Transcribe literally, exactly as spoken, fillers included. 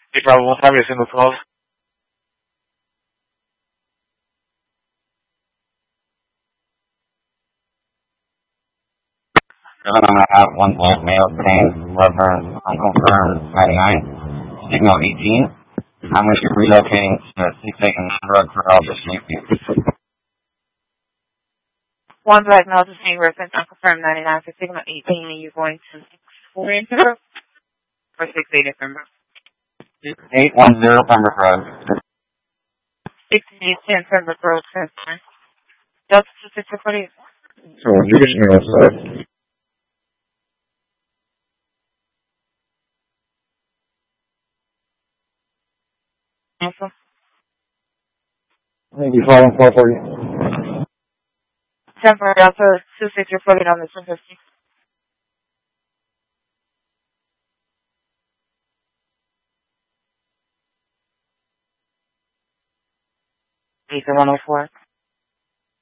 Hey, Bravo, what time are you single twelve? Seven and a half, one point, male, James, Laverne, unconfirmed, ninety-nine, signal eighteen. I'm going to be relocating to six Acres Road for all distribution. One black male to same reference, unconfirmed ninety-nine for signal eighteen, and you're going to six four into or six eight Pembroke? eight one zero Pembroke Road. six eight ten Pembroke Road, transfer. Delta two six four eight. So, you can hear us. Cancel. Thank you, following four forty. Temporary Delta two six reported on the two fifty. Ether one oh four.